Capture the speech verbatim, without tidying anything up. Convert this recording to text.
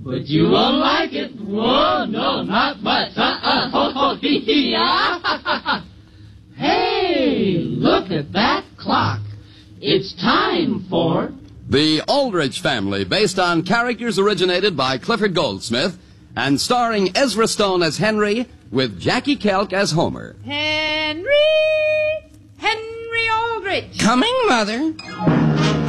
but you won't like it. Whoa, no, not much. Uh-uh. Ho, ho, hee, hee, ah. Hey, look at that clock. It's time for... The Aldrich Family, based on characters originated by Clifford Goldsmith and starring Ezra Stone as Henry with Jackie Kelk as Homer. Henry! Henry Aldrich! Coming, Mother.